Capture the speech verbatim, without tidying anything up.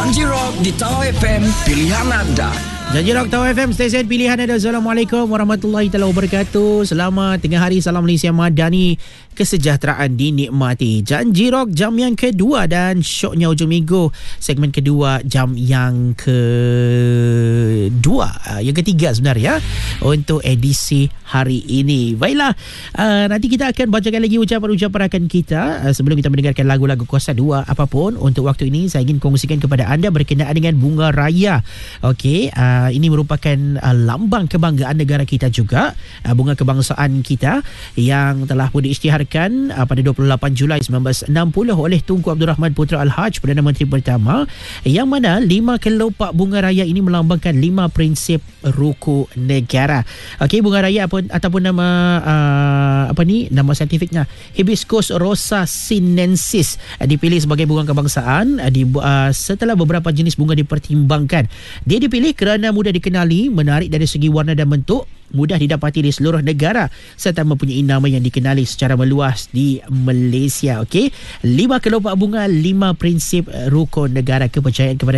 Janji Rock di Tau F M, pilihan anda. Janji Rock Tau F M, stesen pilihan anda. Assalamualaikum warahmatullahi taala wabarakatuh. Selamat tengah hari, salam Malaysia Madani. Kesejahteraan dinikmati. Janji Rock jam yang kedua dan syoknya hujung minggu. Segmen kedua jam yang kedua, yang ketiga sebenarnya untuk edisi hari ini. Baiklah, uh, nanti kita akan bacakan lagi ucapan-ucapan rakan kita uh, sebelum kita mendengarkan lagu-lagu kuasa dua apapun. Untuk waktu ini saya ingin kongsikan kepada anda berkenaan dengan Bunga Raya. Okey, uh, ini merupakan uh, lambang kebanggaan negara kita juga, uh, bunga kebangsaan kita yang telah pun diisytiharkan uh, pada dua puluh lapan Julai seribu sembilan ratus enam puluh oleh Tunku Abdul Rahman Putra Al-Haj, Perdana Menteri pertama, yang mana lima kelopak bunga raya ini melambangkan lima prinsip ruku negara. Okey, bunga raya apa ataupun nama uh, apa ni nama saintifiknya Hibiscus rosa sinensis uh, dipilih sebagai bunga kebangsaan uh, di, uh, setelah beberapa jenis bunga dipertimbangkan. Dia dipilih kerana mudah dikenali, menarik dari segi warna dan bentuk, mudah didapati di seluruh negara serta mempunyai nama yang dikenali secara meluas di Malaysia. Okey, lima kelopak bunga, lima prinsip rukun negara, kepercayaan kepada